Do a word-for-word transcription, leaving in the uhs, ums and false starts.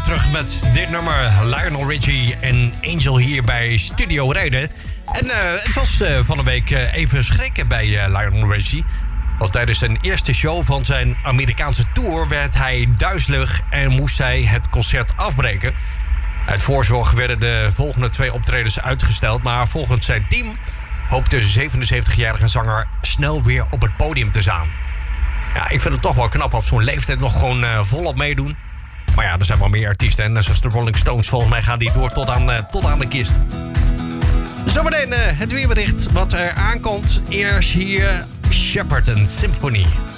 terug met dit nummer. Lionel Richie en Angel hier bij Studio Reden. En uh, het was uh, van de week uh, even schrikken bij uh, Lionel Richie. Want tijdens zijn eerste show van zijn Amerikaanse tour werd hij duizelig en moest hij het concert afbreken. Uit voorzorg werden de volgende twee optredens uitgesteld. Maar volgens zijn team hoopt de zevenenzeventigjarige zanger snel weer op het podium te staan. Ja, ik vind het toch wel knap op zo'n leeftijd nog gewoon uh, volop meedoen. Maar ja, er zijn wel meer artiesten. En zoals de Rolling Stones, volgens mij gaan die door tot aan, uh, tot aan de kist. Zometeen uh, het weerbericht wat er aankomt. Eerst hier Shepard and Symphony.